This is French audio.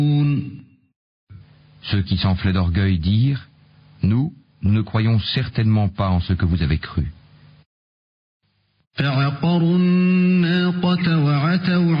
Ceux qui s'enflaient d'orgueil dirent, nous ne croyons certainement pas en ce que vous avez cru.